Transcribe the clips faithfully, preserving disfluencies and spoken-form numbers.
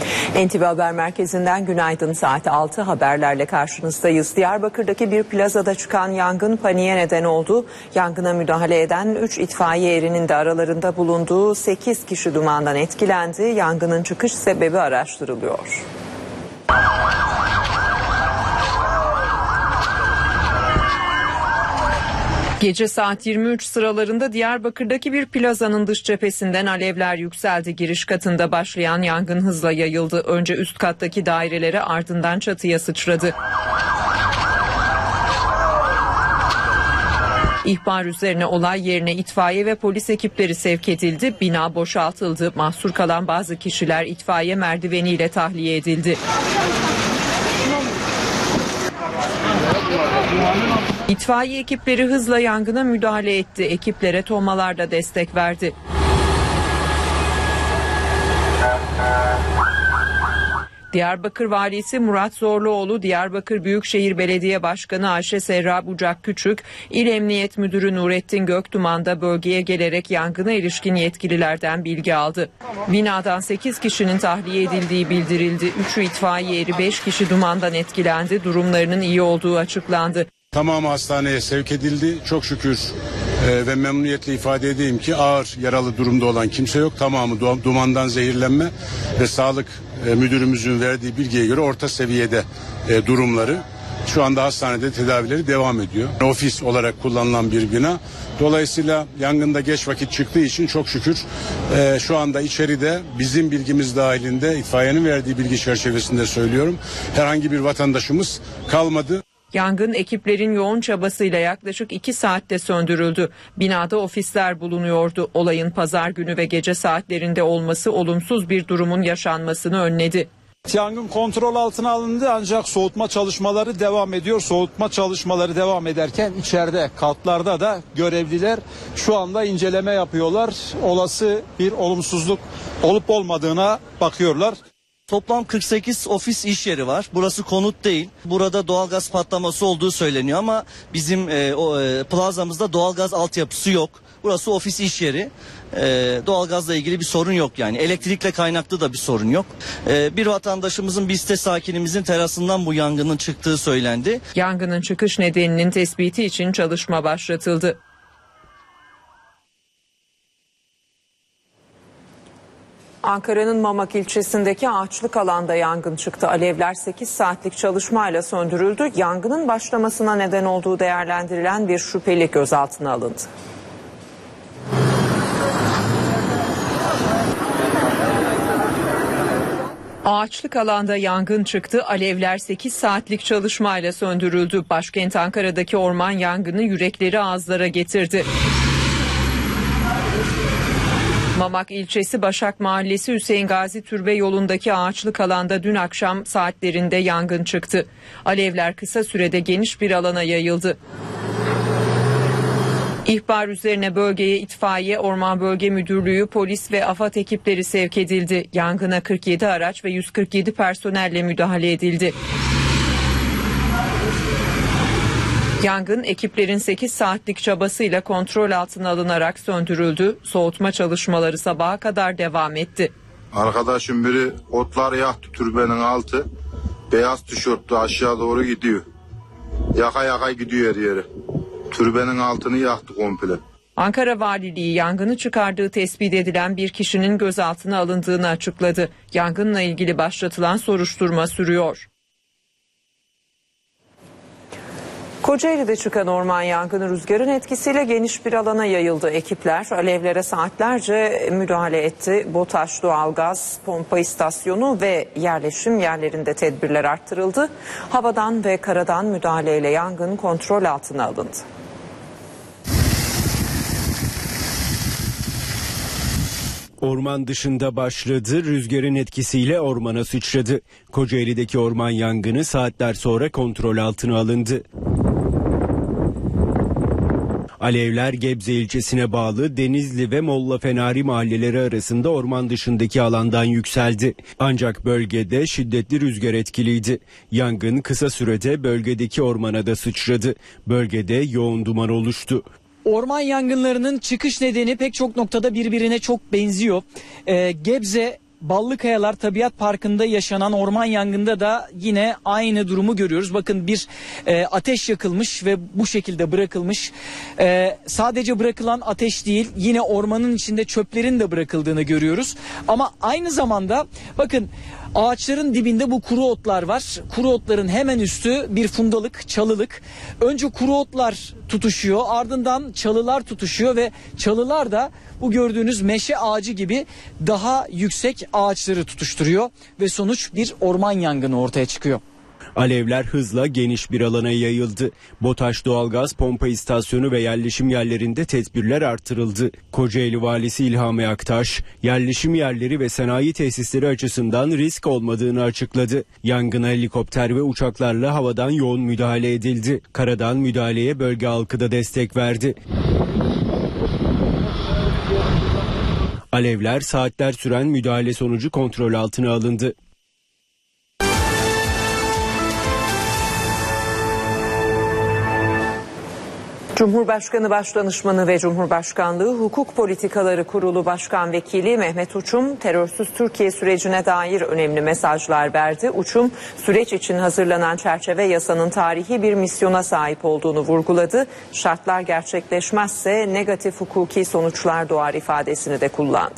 N T V Haber Merkezi'nden günaydın, saat altı haberlerle karşınızdayız. Diyarbakır'daki bir plazada çıkan yangın paniğe neden oldu. Yangına müdahale eden üç itfaiye erinin de aralarında bulunduğu sekiz kişi dumandan etkilendi. Yangının çıkış sebebi araştırılıyor. Gece saat yirmi üç sıralarında Diyarbakır'daki bir plazanın dış cephesinden alevler yükseldi. Giriş katında başlayan yangın hızla yayıldı. Önce üst kattaki dairelere, ardından çatıya sıçradı. İhbar üzerine olay yerine itfaiye ve polis ekipleri sevk edildi. Bina boşaltıldı. Mahsur kalan bazı kişiler itfaiye merdiveniyle tahliye edildi. İtfaiye ekipleri hızla yangına müdahale etti. Ekiplere tomalar da destek verdi. Diyarbakır Valisi Murat Zorluoğlu, Diyarbakır Büyükşehir Belediye Başkanı Ayşe Serra Bucak Küçük, İl Emniyet Müdürü Nurettin Göktuman da bölgeye gelerek yangına ilişkin yetkililerden bilgi aldı. Binadan sekiz kişinin tahliye edildiği bildirildi. üçü itfaiye eri, beş kişi dumandan etkilendi. Durumlarının iyi olduğu açıklandı. Tamamı hastaneye sevk edildi. Çok şükür e, ve memnuniyetle ifade edeyim ki ağır yaralı durumda olan kimse yok. Tamamı dumandan zehirlenme ve sağlık e, müdürümüzün verdiği bilgiye göre orta seviyede e, durumları. Şu anda hastanede tedavileri devam ediyor. Ofis olarak kullanılan bir bina. Dolayısıyla yangında geç vakit çıktığı için çok şükür e, şu anda içeride bizim bilgimiz dahilinde, itfaiyenin verdiği bilgi çerçevesinde söylüyorum, herhangi bir vatandaşımız kalmadı. Yangın ekiplerin yoğun çabasıyla yaklaşık iki saatte söndürüldü. Binada ofisler bulunuyordu. Olayın pazar günü ve gece saatlerinde olması olumsuz bir durumun yaşanmasını önledi. Yangın kontrol altına alındı ancak soğutma çalışmaları devam ediyor. Soğutma çalışmaları devam ederken içeride katlarda da görevliler şu anda inceleme yapıyorlar. Olası bir olumsuzluk olup olmadığına bakıyorlar. Toplam kırk sekiz ofis iş yeri var. Burası konut değil. Burada doğalgaz patlaması olduğu söyleniyor ama bizim e, o, e, plazamızda doğalgaz altyapısı yok. Burası ofis iş yeri. E, doğalgazla ilgili bir sorun yok yani. Elektrikle kaynaklı da bir sorun yok. E, bir vatandaşımızın, bir site sakinimizin terasından bu yangının çıktığı söylendi. Yangının çıkış nedeninin tespiti için çalışma başlatıldı. Ankara'nın Mamak ilçesindeki ağaçlık alanda yangın çıktı. Alevler sekiz saatlik çalışmayla söndürüldü. Yangının başlamasına neden olduğu değerlendirilen bir şüpheli gözaltına alındı. Ağaçlık alanda yangın çıktı. Alevler sekiz saatlik çalışmayla söndürüldü. Başkent Ankara'daki orman yangını yürekleri ağızlara getirdi. Mamak ilçesi Başak Mahallesi Hüseyin Gazi Türbe yolundaki ağaçlık alanda dün akşam saatlerinde yangın çıktı. Alevler kısa sürede geniş bir alana yayıldı. İhbar üzerine bölgeye itfaiye, Orman Bölge Müdürlüğü, polis ve AFAD ekipleri sevk edildi. Yangına kırk yedi araç ve yüz kırk yedi personelle müdahale edildi. Yangın ekiplerin sekiz saatlik çabasıyla kontrol altına alınarak söndürüldü. Soğutma çalışmaları sabaha kadar devam etti. Arkadaşım biri otları yaktı, türbenin altı. Beyaz tişörtlü aşağı doğru gidiyor. Yaka yaka gidiyor her yere. Türbenin altını yaktı komple. Ankara Valiliği yangını çıkardığı tespit edilen bir kişinin gözaltına alındığını açıkladı. Yangınla ilgili başlatılan soruşturma sürüyor. Kocaeli'de çıkan orman yangını rüzgarın etkisiyle geniş bir alana yayıldı. Ekipler alevlere saatlerce müdahale etti. BOTAŞ doğalgaz pompa istasyonu ve yerleşim yerlerinde tedbirler arttırıldı. Havadan ve karadan müdahaleyle yangın kontrol altına alındı. Orman dışında başladı, rüzgarın etkisiyle ormana sıçradı. Kocaeli'deki orman yangını saatler sonra kontrol altına alındı. Alevler Gebze ilçesine bağlı Denizli ve Molla Fenari mahalleleri arasında orman dışındaki alandan yükseldi. Ancak bölgede şiddetli rüzgar etkiliydi. Yangın kısa sürede bölgedeki ormana da sıçradı. Bölgede yoğun duman oluştu. Orman yangınlarının çıkış nedeni pek çok noktada birbirine çok benziyor. Ee, Gebze Ballıkayalar Tabiat Parkı'nda yaşanan orman yangında da yine aynı durumu görüyoruz. Bakın bir e, ateş yakılmış ve bu şekilde bırakılmış. E, sadece bırakılan ateş değil, yine ormanın içinde çöplerin de bırakıldığını görüyoruz. Ama aynı zamanda bakın ağaçların dibinde bu kuru otlar var. Kuru otların hemen üstü bir fundalık, çalılık. Önce kuru otlar tutuşuyor, ardından çalılar tutuşuyor ve çalılar da bu gördüğünüz meşe ağacı gibi daha yüksek ağaçları tutuşturuyor ve sonuç bir orman yangını ortaya çıkıyor. Alevler hızla geniş bir alana yayıldı. BOTAŞ doğalgaz pompa istasyonu ve yerleşim yerlerinde tedbirler artırıldı. Kocaeli Valisi İlhami Aktaş, yerleşim yerleri ve sanayi tesisleri açısından risk olmadığını açıkladı. Yangına helikopter ve uçaklarla havadan yoğun müdahale edildi. Karadan müdahaleye bölge halkı da destek verdi. Alevler saatler süren müdahale sonucu kontrol altına alındı. Cumhurbaşkanı Başdanışmanı ve Cumhurbaşkanlığı Hukuk Politikaları Kurulu Başkan Vekili Mehmet Uçum, terörsüz Türkiye sürecine dair önemli mesajlar verdi. Uçum, süreç için hazırlanan çerçeve yasanın tarihi bir misyona sahip olduğunu vurguladı. Şartlar gerçekleşmezse negatif hukuki sonuçlar doğar ifadesini de kullandı.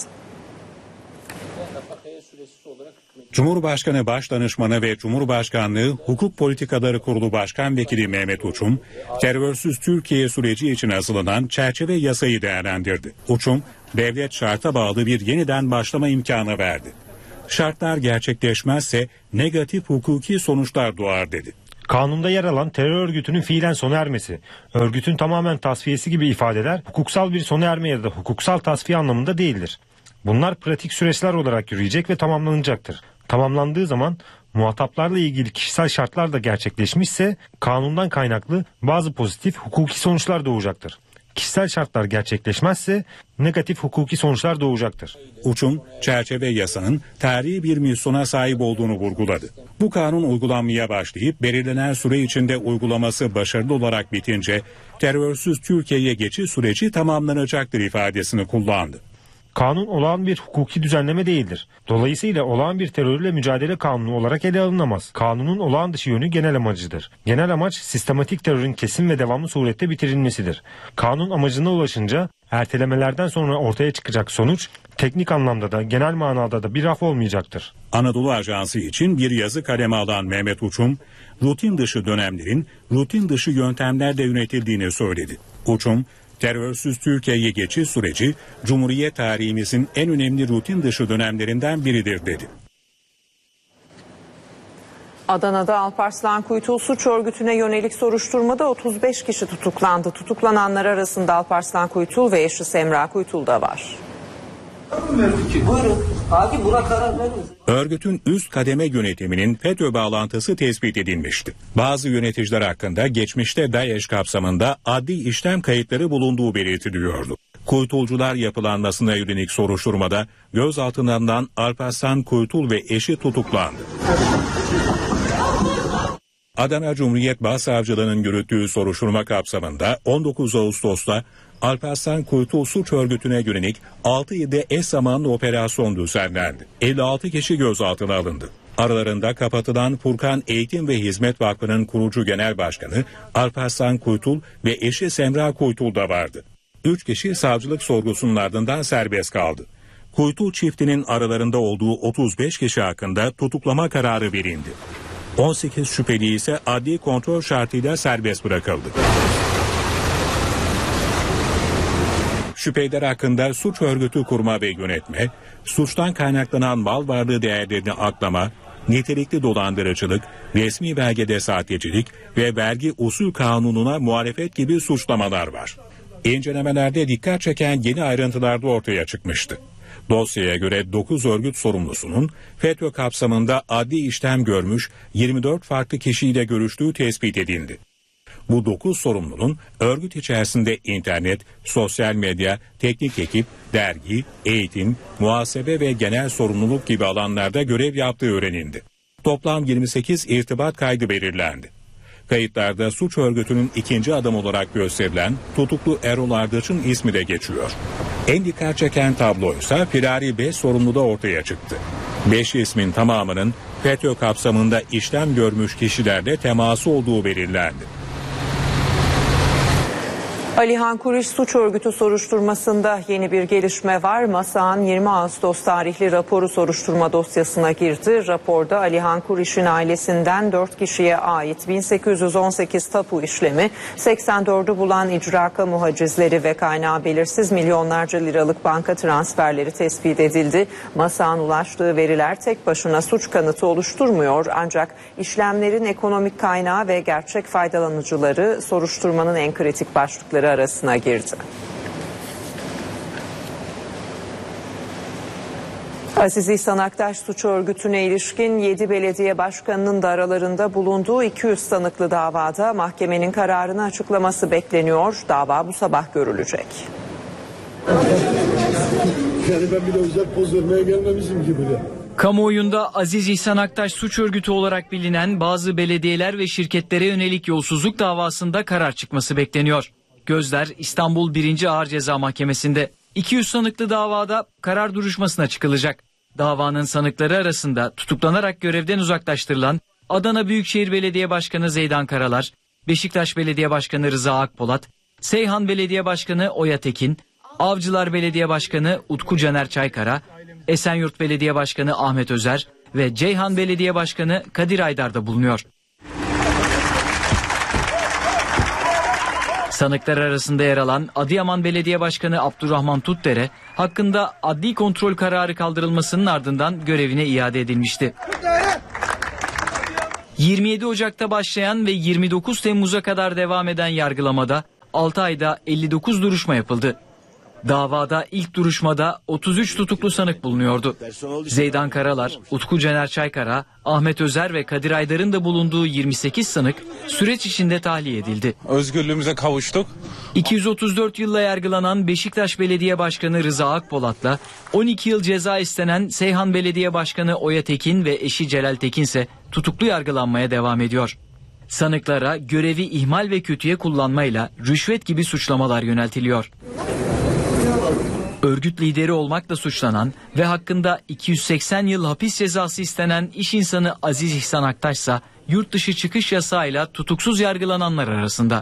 Cumhurbaşkanı Başdanışmanı ve Cumhurbaşkanlığı Hukuk Politikaları Kurulu Başkan Vekili Mehmet Uçum, terörsüz Türkiye süreci için hazırlanan çerçeve yasayı değerlendirdi. Uçum, devlet şarta bağlı bir yeniden başlama imkanı verdi. Şartlar gerçekleşmezse negatif hukuki sonuçlar doğar dedi. Kanunda yer alan terör örgütünün fiilen sona ermesi, örgütün tamamen tasfiyesi gibi ifadeler hukuksal bir sona erme ya da hukuksal tasfiye anlamında değildir. Bunlar pratik süreçler olarak yürüyecek ve tamamlanacaktır. Tamamlandığı zaman muhataplarla ilgili kişisel şartlar da gerçekleşmişse kanundan kaynaklı bazı pozitif hukuki sonuçlar doğacaktır. Kişisel şartlar gerçekleşmezse negatif hukuki sonuçlar doğacaktır. Uçum, çerçeve yasanın tarihi bir misyona sahip olduğunu vurguladı. Bu kanun uygulanmaya başlayıp belirlenen süre içinde uygulaması başarılı olarak bitince terörsüz Türkiye'ye geçiş süreci tamamlanacaktır ifadesini kullandı. Kanun olağan bir hukuki düzenleme değildir. Dolayısıyla olağan bir terörle mücadele kanunu olarak ele alınamaz. Kanunun olağan dışı yönü genel amacıdır. Genel amaç sistematik terörün kesin ve devamlı surette bitirilmesidir. Kanun amacına ulaşınca ertelemelerden sonra ortaya çıkacak sonuç teknik anlamda da genel manada da bir af olmayacaktır. Anadolu Ajansı için bir yazı kaleme alan Mehmet Uçum, rutin dışı dönemlerin rutin dışı yöntemlerle yönetildiğini söyledi. Uçum, terörsüz Türkiye'ye geçiş süreci Cumhuriyet tarihimizin en önemli rutin dışı dönemlerinden biridir dedi. Adana'da Alparslan Kuytul suç örgütüne yönelik soruşturmada otuz beş kişi tutuklandı. Tutuklananlar arasında Alparslan Kuytul ve eşi Semra Kuytul da var. Buyurun. Hakim buna karar verin. Örgütün üst kademe yönetiminin FETÖ bağlantısı tespit edilmişti. Bazı yöneticiler hakkında geçmişte DAEŞ kapsamında adli işlem kayıtları bulunduğu belirtiliyordu. Kuytulcular yapılanmasına yönelik soruşturmada gözaltına alınan Alparslan Kuytul ve eşi tutuklandı. Adana Cumhuriyet Başsavcılığı'nın yürüttüğü soruşturma kapsamında on dokuz Ağustos'ta Alparslan Kuytul suç örgütüne yönelik altı ilde eş zamanlı operasyon düzenlendi. elli altı kişi gözaltına alındı. Aralarında kapatılan Furkan Eğitim ve Hizmet Vakfı'nın kurucu genel başkanı Alparslan Kuytul ve eşi Semra Kuytul da vardı. üç kişi savcılık sorgusunun ardından serbest kaldı. Kuytul çiftinin aralarında olduğu otuz beş kişi hakkında tutuklama kararı verildi. on sekiz şüpheli ise adli kontrol şartıyla serbest bırakıldı. Şüpheliler hakkında suç örgütü kurma ve yönetme, suçtan kaynaklanan mal varlığı değerlerini aklama, nitelikli dolandırıcılık, resmi belgede sahtecilik ve vergi usul kanununa muhalefet gibi suçlamalar var. İncelemelerde dikkat çeken yeni ayrıntılar da ortaya çıkmıştı. Dosyaya göre dokuz örgüt sorumlusunun FETÖ kapsamında adli işlem görmüş yirmi dört farklı kişiyle görüştüğü tespit edildi. Bu dokuz sorumlunun örgüt içerisinde internet, sosyal medya, teknik ekip, dergi, eğitim, muhasebe ve genel sorumluluk gibi alanlarda görev yaptığı öğrenildi. Toplam yirmi sekiz irtibat kaydı belirlendi. Kayıtlarda suç örgütünün ikinci adamı olarak gösterilen tutuklu Erol Ardıç'ın ismi de geçiyor. En dikkat çeken tabloysa firari beş sorumluda ortaya çıktı. beş ismin tamamının FETÖ kapsamında işlem görmüş kişilerle teması olduğu belirlendi. Alihan Kuriş suç örgütü soruşturmasında yeni bir gelişme var. MASAK'ın yirmi Ağustos tarihli raporu soruşturma dosyasına girdi. Raporda Alihan Kuriş'in ailesinden dört kişiye ait bin sekiz yüz on sekiz tapu işlemi, seksen dördü bulan icra kamu hacizleri ve kaynağı belirsiz milyonlarca liralık banka transferleri tespit edildi. MASAK'ın ulaştığı veriler tek başına suç kanıtı oluşturmuyor, ancak işlemlerin ekonomik kaynağı ve gerçek faydalanıcıları soruşturmanın en kritik başlıkları arasına girdi. Aziz İhsan Aktaş suç örgütüne ilişkin yedi belediye başkanının da aralarında bulunduğu iki yüz sanıklı davada mahkemenin kararını açıklaması bekleniyor. Dava bu sabah görülecek. Yani ben bile özel poz vermeye gelmemişim gibi de. Kamuoyunda Aziz İhsan Aktaş suç örgütü olarak bilinen bazı belediyeler ve şirketlere yönelik yolsuzluk davasında karar çıkması bekleniyor. Gözler İstanbul birinci Ağır Ceza Mahkemesi'nde. iki yüz sanıklı davada karar duruşmasına çıkılacak. Davanın sanıkları arasında tutuklanarak görevden uzaklaştırılan Adana Büyükşehir Belediye Başkanı Zeydan Karalar, Beşiktaş Belediye Başkanı Rıza Akpolat, Seyhan Belediye Başkanı Oya Tekin, Avcılar Belediye Başkanı Utku Caner Çaykara, Esenyurt Belediye Başkanı Ahmet Özer ve Ceyhan Belediye Başkanı Kadir Aydar da bulunuyor. Sanıklar arasında yer alan Adıyaman Belediye Başkanı Abdurrahman Tutdere hakkında adli kontrol kararı kaldırılmasının ardından görevine iade edilmişti. yirmi yedi Ocak'ta başlayan ve yirmi dokuz Temmuz'a kadar devam eden yargılamada altı ayda elli dokuz duruşma yapıldı. Davada ilk duruşmada otuz üç tutuklu sanık bulunuyordu. Zeydan Karalar, Utku Caner Çaykara, Ahmet Özer ve Kadir Aydar'ın da bulunduğu yirmi sekiz sanık süreç içinde tahliye edildi. Özgürlüğümüze kavuştuk. iki yüz otuz dört yılla yargılanan Beşiktaş Belediye Başkanı Rıza Akpolat'la on iki yıl ceza istenen Seyhan Belediye Başkanı Oya Tekin ve eşi Celal Tekin ise tutuklu yargılanmaya devam ediyor. Sanıklara görevi ihmal ve kötüye kullanmayla rüşvet gibi suçlamalar yöneltiliyor. Örgüt lideri olmakla suçlanan ve hakkında iki yüz seksen yıl hapis cezası istenen iş insanı Aziz İhsan Aktaş ise yurt dışı çıkış yasağıyla tutuksuz yargılananlar arasında.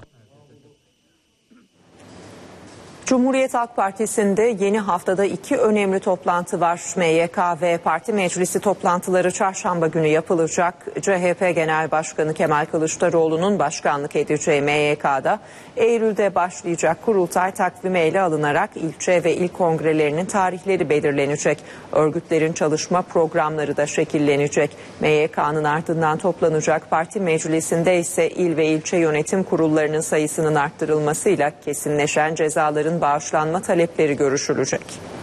Cumhuriyet Halk Partisi'nde yeni haftada iki önemli toplantı var. M Y K ve parti meclisi toplantıları çarşamba günü yapılacak. C H P Genel Başkanı Kemal Kılıçdaroğlu'nun başkanlık edeceği M Y K'da Eylül'de başlayacak kurultay takvime ele alınarak ilçe ve il kongrelerinin tarihleri belirlenecek. Örgütlerin çalışma programları da şekillenecek. M Y K'nın ardından toplanacak parti meclisinde ise il ve ilçe yönetim kurullarının sayısının arttırılmasıyla kesinleşen cezaların bağışlanma talepleri görüşülecek.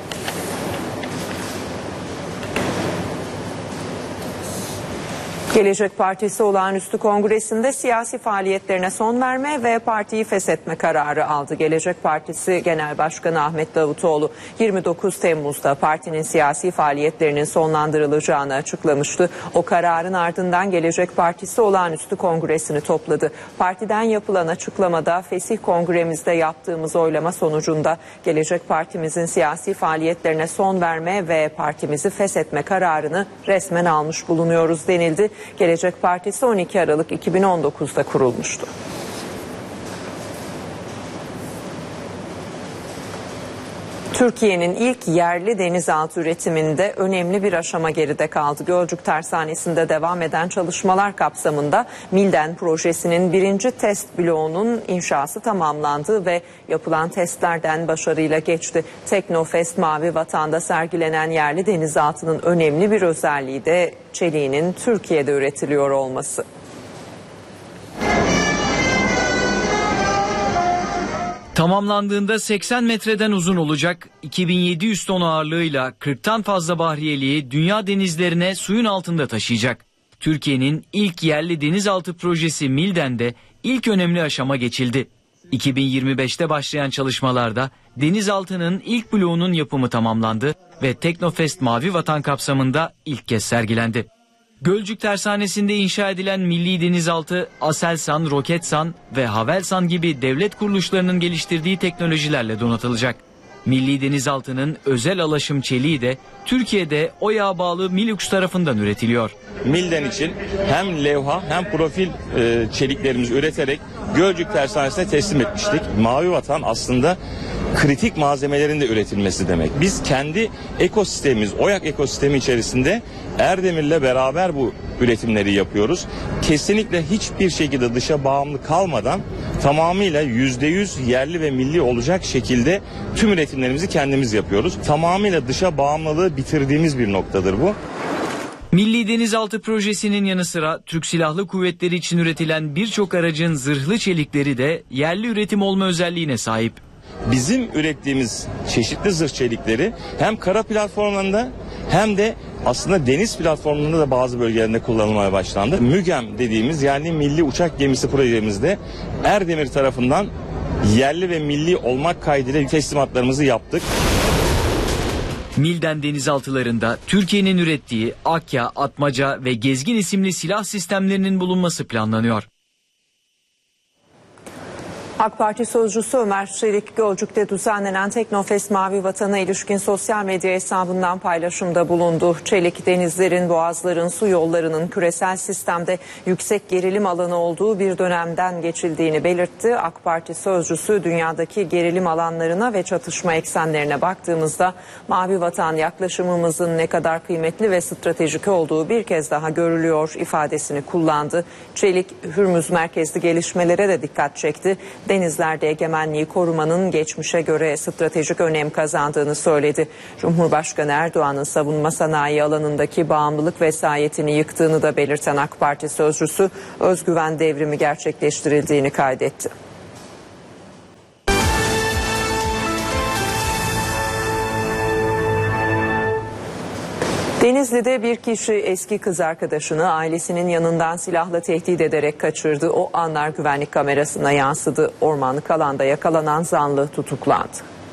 Gelecek Partisi olağanüstü kongresinde siyasi faaliyetlerine son verme ve partiyi feshetme kararı aldı. Gelecek Partisi Genel Başkanı Ahmet Davutoğlu yirmi dokuz Temmuz'da partinin siyasi faaliyetlerinin sonlandırılacağını açıklamıştı. O kararın ardından Gelecek Partisi olağanüstü kongresini topladı. Partiden yapılan açıklamada fesih kongremizde yaptığımız oylama sonucunda Gelecek Partimizin siyasi faaliyetlerine son verme ve partimizi feshetme kararını resmen almış bulunuyoruz denildi. Gelecek Partisi on iki Aralık iki bin on dokuz'da kurulmuştu. Türkiye'nin ilk yerli denizaltı üretiminde önemli bir aşama geride kaldı. Gölcük Tersanesi'nde devam eden çalışmalar kapsamında Milden projesinin birinci test bloğunun inşası tamamlandı ve yapılan testlerden başarıyla geçti. Teknofest Mavi Vatan'da sergilenen yerli denizaltının önemli bir özelliği de çeliğinin Türkiye'de üretiliyor olması. Tamamlandığında seksen metreden uzun olacak, iki bin yedi yüz ton ağırlığıyla kırktan fazla bahriyeliği dünya denizlerine suyun altında taşıyacak. Türkiye'nin ilk yerli denizaltı projesi Milden'de ilk önemli aşama geçildi. iki bin yirmi beş'te başlayan çalışmalarda denizaltının ilk bloğunun yapımı tamamlandı ve Teknofest Mavi Vatan kapsamında ilk kez sergilendi. Gölcük Tersanesi'nde inşa edilen Milli Denizaltı, Aselsan, Roketsan ve Havelsan gibi devlet kuruluşlarının geliştirdiği teknolojilerle donatılacak. Milli Denizaltı'nın özel alaşım çeliği de Türkiye'de OYA'ya bağlı Milux tarafından üretiliyor. Milden için hem levha hem profil e, çeliklerimizi üreterek Gölcük Tersanesi'ne teslim etmiştik. Mavi Vatan aslında kritik malzemelerin de üretilmesi demek. Biz kendi ekosistemimiz, OYAK ekosistemi içerisinde Erdemir'le beraber bu üretimleri yapıyoruz. Kesinlikle hiçbir şekilde dışa bağımlı kalmadan tamamıyla yüzde yüz yerli ve milli olacak şekilde tüm üretimlerimizi kendimiz yapıyoruz. Tamamıyla dışa bağımlılığı bitirdiğimiz bir noktadır bu. Milli Denizaltı projesinin yanı sıra Türk Silahlı Kuvvetleri için üretilen birçok aracın zırhlı çelikleri de yerli üretim olma özelliğine sahip. Bizim ürettiğimiz çeşitli zırh çelikleri hem kara platformlarında hem de aslında deniz platformlarında da bazı bölgelerinde kullanılmaya başlandı. MÜGEM dediğimiz yani Milli Uçak Gemisi projemizde Erdemir tarafından yerli ve milli olmak kaydıyla teslimatlarımızı yaptık. Milden denizaltılarında Türkiye'nin ürettiği Akya, Atmaca ve Gezgin isimli silah sistemlerinin bulunması planlanıyor. AK Parti sözcüsü Ömer Çelik, Gölcük'te düzenlenen Teknofest Mavi Vatan'a ilişkin sosyal medya hesabından paylaşımda bulundu. Çelik, denizlerin, boğazların, su yollarının küresel sistemde yüksek gerilim alanı olduğu bir dönemden geçildiğini belirtti. AK Parti sözcüsü, dünyadaki gerilim alanlarına ve çatışma eksenlerine baktığımızda Mavi Vatan yaklaşımımızın ne kadar kıymetli ve stratejik olduğu bir kez daha görülüyor ifadesini kullandı. Çelik, Hürmüz merkezli gelişmelere de dikkat çekti. Denizlerde egemenliği korumanın geçmişe göre stratejik önem kazandığını söyledi. Cumhurbaşkanı Erdoğan'ın savunma sanayi alanındaki bağımlılık vesayetini yıktığını da belirten AK Parti sözcüsü, özgüven devrimi gerçekleştirildiğini kaydetti. Denizli'de bir kişi eski kız arkadaşını ailesinin yanından silahla tehdit ederek kaçırdı. O anlar güvenlik kamerasına yansıdı. Ormanlık alanda yakalanan zanlı tutuklandı.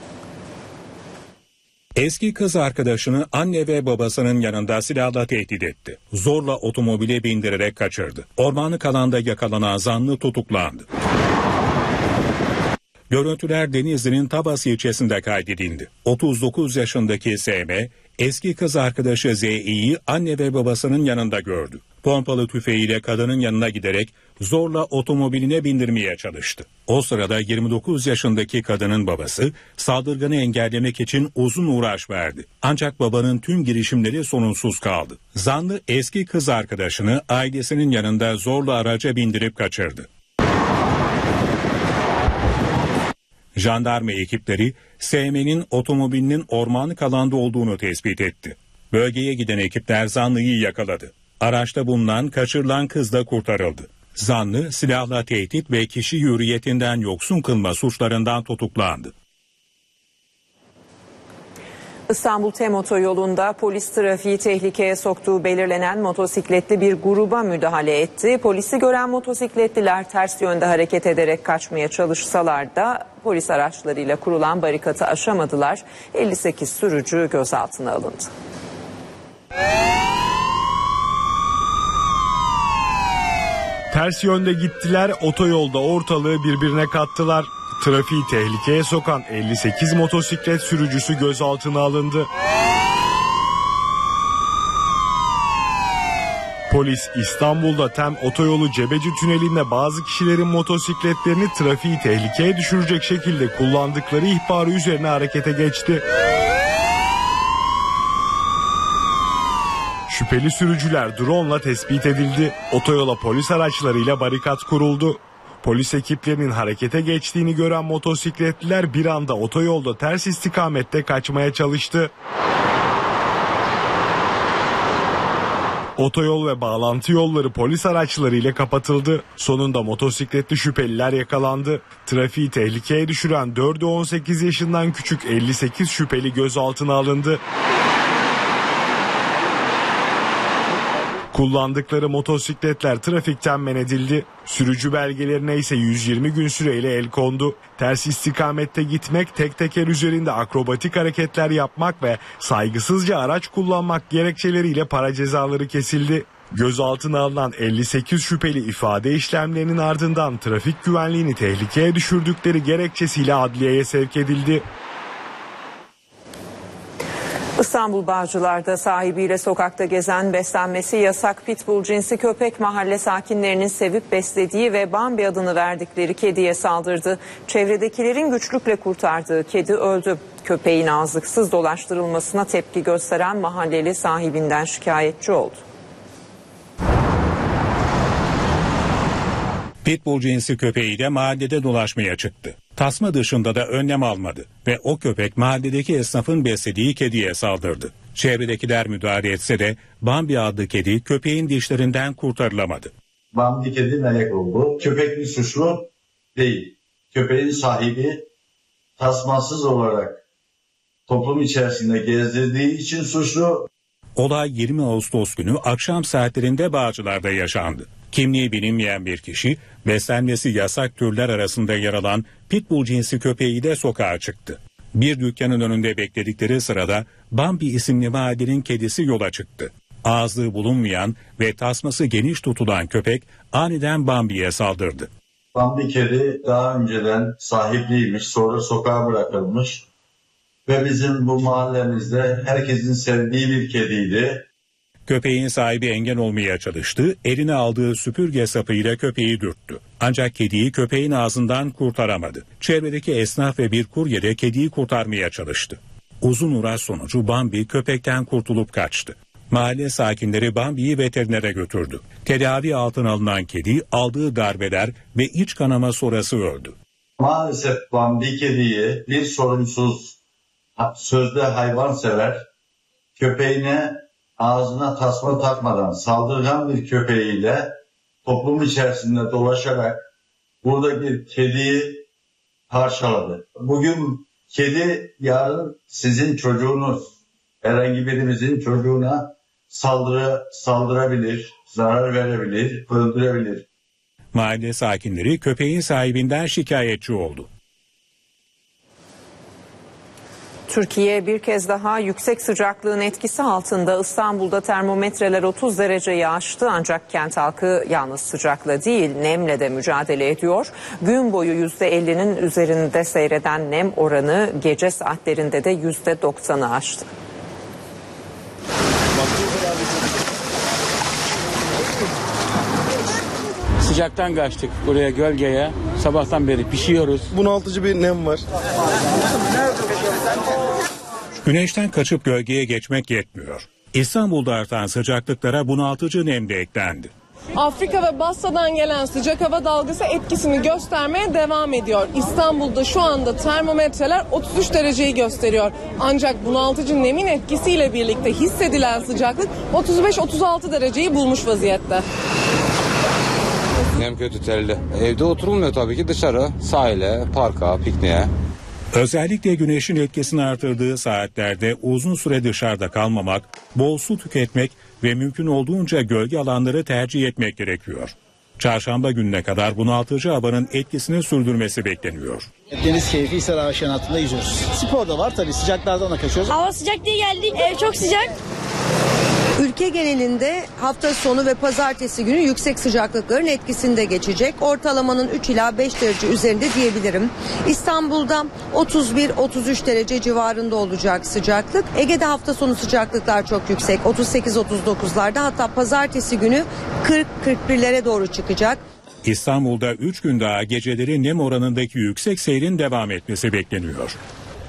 Eski kız arkadaşını anne ve babasının yanında silahla tehdit etti. Zorla otomobile bindirerek kaçırdı. Ormanlık alanda yakalanan zanlı tutuklandı. Görüntüler Denizli'nin Tabas ilçesinde kaydedildi. otuz dokuz yaşındaki S M, eski kız arkadaşı Z İ'yi anne ve babasının yanında gördü. Pompalı tüfeğiyle kadının yanına giderek zorla otomobiline bindirmeye çalıştı. O sırada yirmi dokuz yaşındaki kadının babası saldırganı engellemek için uzun uğraş verdi. Ancak babanın tüm girişimleri sonunsuz kaldı. Zanlı eski kız arkadaşını ailesinin yanında zorla araca bindirip kaçırdı. Jandarma ekipleri S M'nin otomobilinin ormanlık alanda olduğunu tespit etti. Bölgeye giden ekipler zanlıyı yakaladı. Araçta bulunan kaçırılan kız da kurtarıldı. Zanlı silahla tehdit ve kişi hürriyetinden yoksun kılma suçlarından tutuklandı. İstanbul Tem Otoyolu'nda polis trafiği tehlikeye soktuğu belirlenen motosikletli bir gruba müdahale etti. Polisi gören motosikletliler ters yönde hareket ederek kaçmaya çalışsalar da polis araçlarıyla kurulan barikatı aşamadılar. elli sekiz sürücü gözaltına alındı. Ters yönde gittiler, otoyolda ortalığı birbirine kattılar. Trafiği tehlikeye sokan elli sekiz motosiklet sürücüsü gözaltına alındı. Polis İstanbul'da Tem Otoyolu Cebeci Tüneli'nde bazı kişilerin motosikletlerini trafiği tehlikeye düşürecek şekilde kullandıkları ihbarı üzerine harekete geçti. Şüpheli sürücüler drone'la tespit edildi. Otoyola polis araçlarıyla barikat kuruldu. Polis ekiplerinin harekete geçtiğini gören motosikletliler bir anda otoyolda ters istikamette kaçmaya çalıştı. Otoyol ve bağlantı yolları polis araçlarıyla kapatıldı. Sonunda motosikletli şüpheliler yakalandı. Trafiği tehlikeye düşüren dördü on sekiz yaşından küçük elli sekiz şüpheli gözaltına alındı. Kullandıkları motosikletler trafikten men edildi. Sürücü belgelerine ise yüz yirmi gün süreyle el kondu. Ters istikamette gitmek, tek teker üzerinde akrobatik hareketler yapmak ve saygısızca araç kullanmak gerekçeleriyle para cezaları kesildi. Gözaltına alınan elli sekiz şüpheli ifade işlemlerinin ardından trafik güvenliğini tehlikeye düşürdükleri gerekçesiyle adliyeye sevk edildi. İstanbul Bağcılar'da sahibiyle sokakta gezen, beslenmesi yasak pitbull cinsi köpek mahalle sakinlerinin sevip beslediği ve Bambi adını verdikleri kediye saldırdı. Çevredekilerin güçlükle kurtardığı kedi öldü. Köpeğin ağızlıksız dolaştırılmasına tepki gösteren mahalleli sahibinden şikayetçi oldu. Pitbull cinsi köpeği de mahallede dolaşmaya çıktı. Tasma dışında da önlem almadı ve o köpek mahalledeki esnafın beslediği kediye saldırdı. Çevredekiler müdahale etse de Bambi adlı kedi köpeğin dişlerinden kurtarılamadı. Bambi kedi melek oldu. Köpek bir suçlu değil. Köpeğin sahibi tasmasız olarak toplum içerisinde gezdirdiği için suçlu. Olay yirmi Ağustos günü akşam saatlerinde Bağcılar'da yaşandı. Kimliği bilinmeyen bir kişi beslenmesi yasak türler arasında yer alan pitbull cinsi köpeği de sokağa çıktı. Bir dükkanın önünde bekledikleri sırada Bambi isimli mahallenin kedisi yola çıktı. Ağızlığı bulunmayan ve tasması geniş tutulan köpek aniden Bambi'ye saldırdı. Bambi kedi daha önceden sahipliymiş, sonra sokağa bırakılmış ve bizim bu mahallemizde herkesin sevdiği bir kediydi. Köpeğin sahibi engel olmaya çalıştı, eline aldığı süpürge sapıyla köpeği dürttü. Ancak kediyi köpeğin ağzından kurtaramadı. Çevredeki esnaf ve bir kurye de kediyi kurtarmaya çalıştı. Uzun uğraş sonucu Bambi köpekten kurtulup kaçtı. Mahalle sakinleri Bambi'yi veterinere götürdü. Tedavi altına alınan kedi aldığı darbeler ve iç kanama sonrası öldü. Maalesef Bambi kediyi bir sorumsuz, sözde hayvansever köpeğine ağzına tasma takmadan saldırgan bir köpeğiyle toplum içerisinde dolaşarak buradaki kediyi parçaladı. Bugün kedi, yarın sizin çocuğunuz, herhangi birimizin çocuğuna saldırı saldırabilir, zarar verebilir, öldürebilir. Mahalle sakinleri köpeğin sahibinden şikayetçi oldu. Türkiye bir kez daha yüksek sıcaklığın etkisi altında. İstanbul'da termometreler otuz dereceyi aştı, ancak kent halkı yalnız sıcakla değil nemle de mücadele ediyor. Gün boyu yüzde ellinin üzerinde seyreden nem oranı gece saatlerinde de yüzde doksanı aştı. Sıcaktan kaçtık buraya gölgeye. Sabahtan beri pişiyoruz. Bunaltıcı bir nem var. Güneşten kaçıp gölgeye geçmek yetmiyor. İstanbul'da artan sıcaklıklara bunaltıcı nem de eklendi. Afrika ve Basya'dan gelen sıcak hava dalgası etkisini göstermeye devam ediyor. İstanbul'da şu anda termometreler otuz üç dereceyi gösteriyor. Ancak bunaltıcı nemin etkisiyle birlikte hissedilen sıcaklık otuz beş otuz altı dereceyi bulmuş vaziyette. Nem kötü, terli. Evde oturulmuyor tabii ki, dışarı, sahile, parka, pikniğe. Özellikle güneşin etkisini artırdığı saatlerde uzun süre dışarıda kalmamak, bol su tüketmek ve mümkün olduğunca gölge alanları tercih etmek gerekiyor. Çarşamba gününe kadar bunaltıcı havanın etkisini sürdürmesi bekleniyor. Deniz keyfi Hisar Avşan hattında yüzüyoruz. Spor da var tabii, sıcaklardan da kaçıyoruz. Hava sıcak diye geldik, ev çok sıcak. Ülke genelinde hafta sonu ve pazartesi günü yüksek sıcaklıkların etkisinde geçecek. Ortalamanın üç ila beş derece üzerinde diyebilirim. İstanbul'da otuz bir otuz üç derece civarında olacak sıcaklık. Ege'de hafta sonu sıcaklıklar çok yüksek. otuz sekiz otuz dokuzlarda, hatta pazartesi günü kırk kırk birlere doğru çıkacak. İstanbul'da üç gün daha geceleri nem oranındaki yüksek seyrin devam etmesi bekleniyor.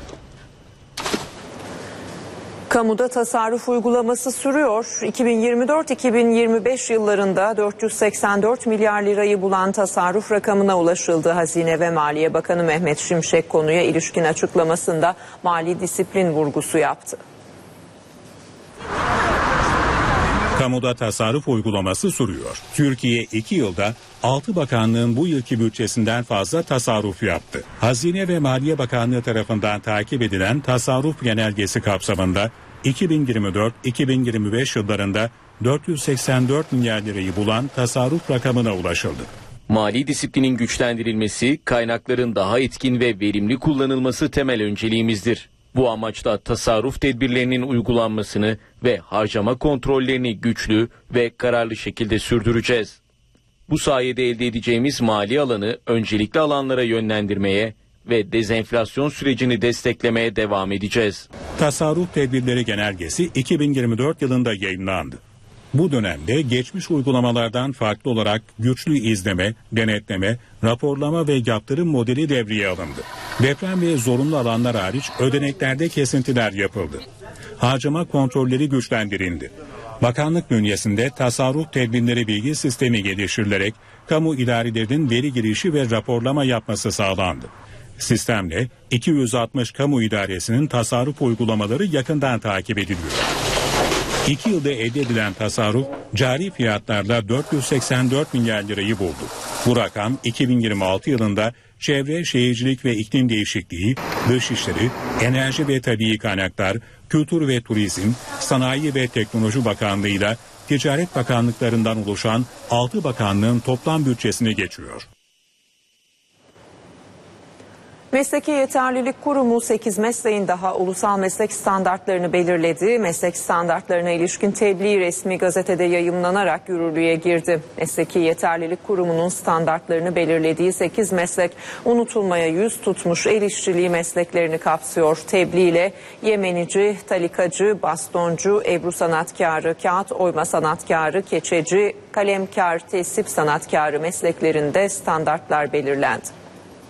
Kamuda tasarruf uygulaması sürüyor. iki bin yirmi dört iki bin yirmi beş yıllarında dört yüz seksen dört milyar lirayı bulan tasarruf rakamına ulaşıldı. Hazine ve Maliye Bakanı Mehmet Şimşek konuya ilişkin açıklamasında mali disiplin vurgusu yaptı. Kamuda tasarruf uygulaması sürüyor. Türkiye iki yılda altı bakanlığın bu yılki bütçesinden fazla tasarruf yaptı. Hazine ve Maliye Bakanlığı tarafından takip edilen tasarruf genelgesi kapsamında iki bin yirmi dört iki bin yirmi beş yıllarında dört yüz seksen dört milyar lirayı bulan tasarruf rakamına ulaşıldı. Mali disiplinin güçlendirilmesi, kaynakların daha etkin ve verimli kullanılması temel önceliğimizdir. Bu amaçla tasarruf tedbirlerinin uygulanmasını ve harcama kontrollerini güçlü ve kararlı şekilde sürdüreceğiz. Bu sayede elde edeceğimiz mali alanı öncelikli alanlara yönlendirmeye ve dezenflasyon sürecini desteklemeye devam edeceğiz. Tasarruf Tedbirleri Genelgesi iki bin yirmi dört yılında yayınlandı. Bu dönemde geçmiş uygulamalardan farklı olarak güçlü izleme, denetleme, raporlama ve yaptırım modeli devreye alındı. Deprem ve zorunlu alanlar hariç ödeneklerde kesintiler yapıldı. Harcama kontrolleri güçlendirildi. Bakanlık bünyesinde tasarruf tedbirleri bilgi sistemi geliştirilerek kamu idarelerinin veri girişi ve raporlama yapması sağlandı. Sistemle iki yüz altmış kamu idaresinin tasarruf uygulamaları yakından takip ediliyor. İki yılda elde edilen tasarruf cari fiyatlarla dört yüz seksen dört milyar lirayı buldu. Bu rakam iki bin yirmi altı yılında Çevre, Şehircilik ve İklim Değişikliği, Dışişleri, Enerji ve Tabii Kaynaklar, Kültür ve Turizm, Sanayi ve Teknoloji Bakanlığı ile Ticaret Bakanlıklarından oluşan altı bakanlığın toplam bütçesini geçiyor. Mesleki Yeterlilik Kurumu sekiz mesleğin daha ulusal meslek standartlarını belirledi. Meslek standartlarına ilişkin tebliğ resmi gazetede yayımlanarak yürürlüğe girdi. Mesleki Yeterlilik Kurumu'nun standartlarını belirlediği sekiz meslek unutulmaya yüz tutmuş el işçiliği mesleklerini kapsıyor. Tebliğ ile yemenici, talikacı, bastoncu, ebru sanatkarı, kağıt oyma sanatkarı, keçeci, kalemkar, tesip sanatkarı mesleklerinde standartlar belirlendi.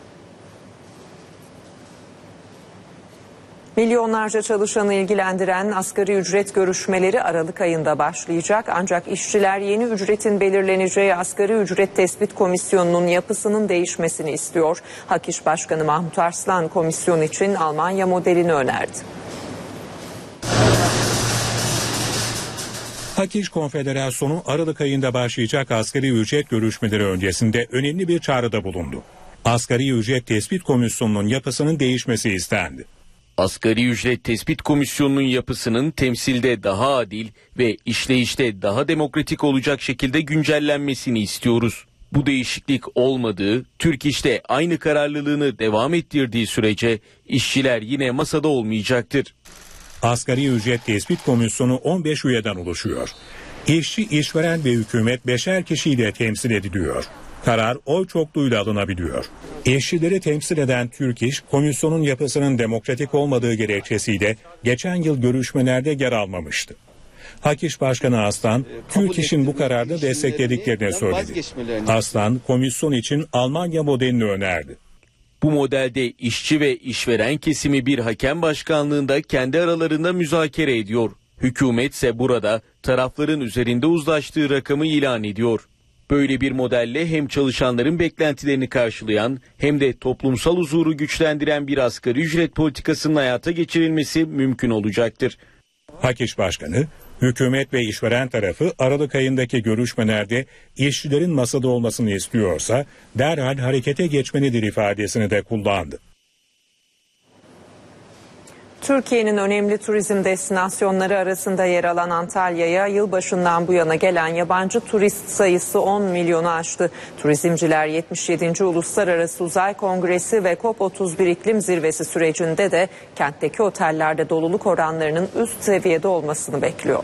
Milyonlarca çalışanı ilgilendiren asgari ücret görüşmeleri Aralık ayında başlayacak. Ancak işçiler yeni ücretin belirleneceği asgari ücret tespit komisyonunun yapısının değişmesini istiyor. Hak İş Başkanı Mahmut Arslan komisyon için Almanya modelini önerdi. Hak İş Konfederasyonu Aralık ayında başlayacak asgari ücret görüşmeleri öncesinde önemli bir çağrıda bulundu. Asgari ücret tespit komisyonunun yapısının değişmesi istendi. Asgari ücret tespit komisyonunun yapısının temsilde daha adil ve işleyişte daha demokratik olacak şekilde güncellenmesini istiyoruz. Bu değişiklik olmadığı, Türk İş'te aynı kararlılığını devam ettirdiği sürece işçiler yine masada olmayacaktır. Asgari ücret tespit komisyonu on beş üyeden oluşuyor. İşçi, işveren ve hükümet beşer kişiyle temsil ediliyor. Karar oy çokluğuyla alınabiliyor. İşçileri temsil eden Türk İş, komisyonun yapısının demokratik olmadığı gerekçesiyle geçen yıl görüşmelerde yer almamıştı. Hak İş Başkanı Aslan, Türk İş'in bu kararını desteklediklerini söyledi. Aslan, komisyon için Almanya modelini önerdi. Bu modelde işçi ve işveren kesimi bir hakem başkanlığında kendi aralarında müzakere ediyor. Hükümet ise burada tarafların üzerinde uzlaştığı rakamı ilan ediyor. Böyle bir modelle hem çalışanların beklentilerini karşılayan hem de toplumsal huzuru güçlendiren bir asgari ücret politikasının hayata geçirilmesi mümkün olacaktır. Hak İş Başkanı, hükümet ve işveren tarafı Aralık ayındaki görüşmelerde işçilerin masada olmasını istiyorsa derhal harekete geçmelidir ifadesini de kullandı. Türkiye'nin önemli turizm destinasyonları arasında yer alan Antalya'ya yılbaşından bu yana gelen yabancı turist sayısı on milyonu aştı. Turizmciler yetmiş yedinci Uluslararası Uzay Kongresi ve COP otuz bir iklim zirvesi sürecinde de kentteki otellerde doluluk oranlarının üst seviyede olmasını bekliyor.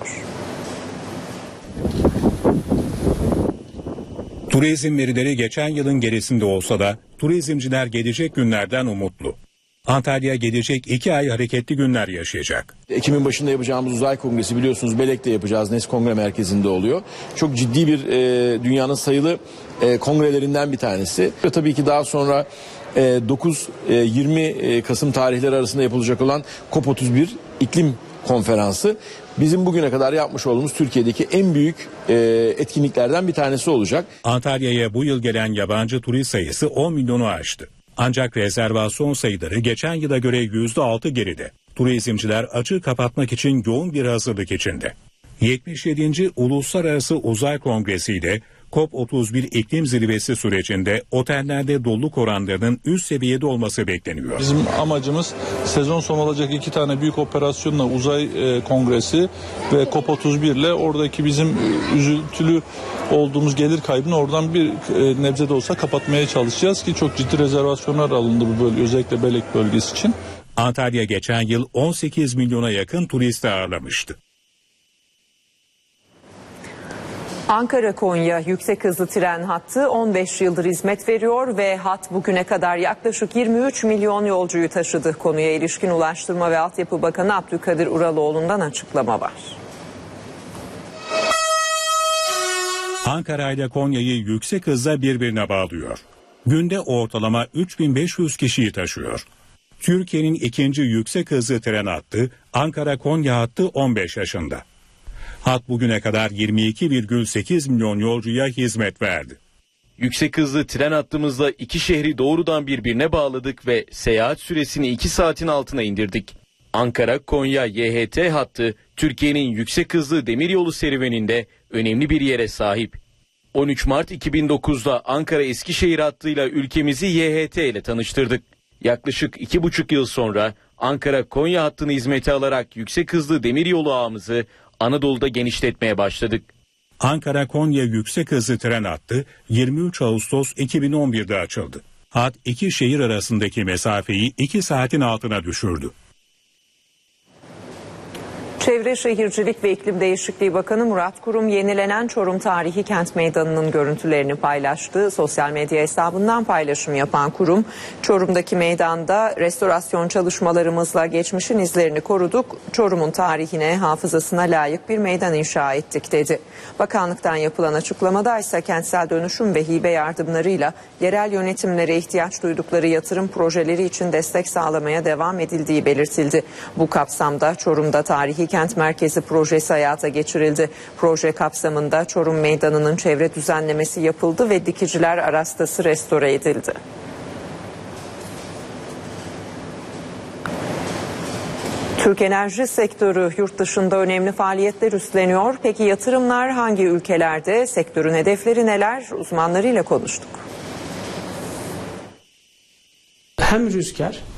Turizm verileri geçen yılın gerisinde olsa da turizmciler gelecek günlerden umutlu. Antalya gelecek iki ay hareketli günler yaşayacak. Ekim'in başında yapacağımız uzay kongresi biliyorsunuz Belek'te yapacağız. Nes Kongre Merkezi'nde oluyor. Çok ciddi bir e, dünyanın sayılı e, kongrelerinden bir tanesi. Ve tabii ki daha sonra e, dokuz yirmi Kasım tarihleri arasında yapılacak olan COP otuz bir iklim konferansı bizim bugüne kadar yapmış olduğumuz Türkiye'deki en büyük e, etkinliklerden bir tanesi olacak. Antalya'ya bu yıl gelen yabancı turist sayısı on milyonu aştı. Ancak rezervasyon sayıları geçen yıla göre yüzde altı geride. Turizmciler açığı kapatmak için yoğun bir hazırlık içinde. yetmiş yedinci Uluslararası Uzay Kongresi ile COP otuz bir iklim zirvesi sürecinde otellerde doluluk oranlarının üst seviyede olması bekleniyor. Bizim amacımız sezon sonu olacak iki tane büyük operasyonla uzay e, kongresi ve COP otuz bir ile oradaki bizim e, üzüntülü olduğumuz gelir kaybını oradan bir e, nebze de olsa kapatmaya çalışacağız ki çok ciddi rezervasyonlar alındı bu bölge, özellikle Belek bölgesi için. Antalya geçen yıl on sekiz milyona yakın turist ağırlamıştı. Ankara-Konya yüksek hızlı tren hattı on beş yıldır hizmet veriyor ve hat bugüne kadar yaklaşık yirmi üç milyon yolcuyu taşıdı. Konuya ilişkin Ulaştırma ve Altyapı Bakanı Abdülkadir Uraloğlu'ndan açıklama var. Ankara ile Konya'yı yüksek hızla birbirine bağlıyor. Günde ortalama üç bin beş yüz kişiyi taşıyor. Türkiye'nin ikinci yüksek hızlı tren hattı Ankara-Konya hattı on beş yaşında. Hat bugüne kadar yirmi iki virgül sekiz milyon yolcuya hizmet verdi. Yüksek hızlı tren hattımızla iki şehri doğrudan birbirine bağladık ve seyahat süresini iki saatin altına indirdik. Ankara-Konya Y H T hattı Türkiye'nin yüksek hızlı demiryolu serüveninde önemli bir yere sahip. on üç Mart iki bin dokuz'da Ankara-Eskişehir hattıyla ülkemizi Y H T ile tanıştırdık. Yaklaşık iki buçuk yıl sonra Ankara-Konya hattını hizmete alarak yüksek hızlı demiryolu ağımızı Anadolu'da genişletmeye başladık. Ankara-Konya yüksek hızlı tren hattı yirmi üç Ağustos iki bin on bir'de açıldı. Hat iki şehir arasındaki mesafeyi iki saatin altına düşürdü. Çevre Şehircilik ve İklim Değişikliği Bakanı Murat Kurum yenilenen Çorum Tarihi Kent Meydanı'nın görüntülerini paylaştı. Sosyal medya hesabından paylaşım yapan Kurum, Çorum'daki meydanda restorasyon çalışmalarımızla geçmişin izlerini koruduk, Çorum'un tarihine, hafızasına layık bir meydan inşa ettik dedi. Bakanlıktan yapılan açıklamada ise kentsel dönüşüm ve hibe yardımlarıyla yerel yönetimlere ihtiyaç duydukları yatırım projeleri için destek sağlamaya devam edildiği belirtildi. Bu kapsamda Çorum'da tarihi Kent Merkezi projesi hayata geçirildi. Proje kapsamında Çorum Meydanı'nın çevre düzenlemesi yapıldı ve Dikiciler Arastası restore edildi. Türk enerji sektörü yurt dışında önemli faaliyetler üstleniyor. Peki yatırımlar hangi ülkelerde? Sektörün hedefleri neler? Uzmanlarıyla konuştuk. Hem rüzgar